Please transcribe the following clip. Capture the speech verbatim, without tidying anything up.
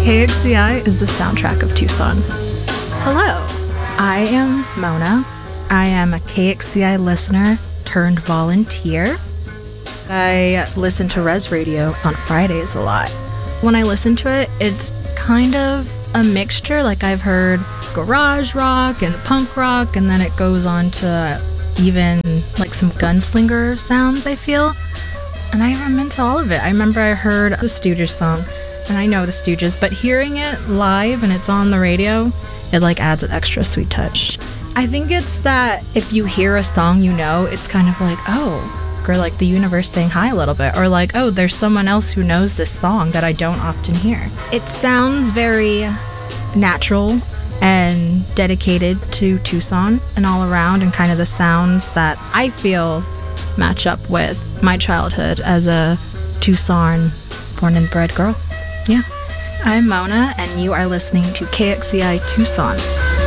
K X C I is the soundtrack of Tucson. Hello, I am Mona. I am a K X C I listener turned volunteer. I listen to Res Radio on Fridays a lot. When I listen to it, it's kind of a mixture. Like, I've heard garage rock and punk rock, and then it goes on to even like some gunslinger sounds, I feel. And I'm into all of it. I remember I heard the Stooges song, and I know the Stooges, but hearing it live and it's on the radio, it like adds an extra sweet touch. I think it's that if you hear a song you know, it's kind of like, oh, or like the universe saying hi a little bit, or like, oh, there's someone else who knows this song that I don't often hear. It sounds very natural and dedicated to Tucson and all around, and kind of the sounds that I feel match up with my childhood as a Tucson born and bred girl. Yeah. I'm Mona, and you are listening to K X C I Tucson.